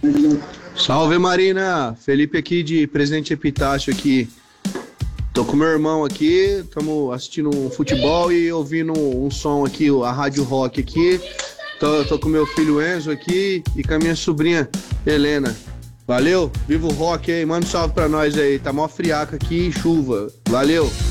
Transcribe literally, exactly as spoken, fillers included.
Salve, Marina! Felipe aqui de Presidente Epitácio aqui. Tô com meu irmão aqui, estamos assistindo um futebol e ouvindo um som aqui, a Rádio Rock aqui. Tô, tô com meu filho Enzo aqui e com a minha sobrinha Helena. Valeu, viva o rock aí, manda um salve pra nós aí, tá mó friaca aqui e chuva. Valeu!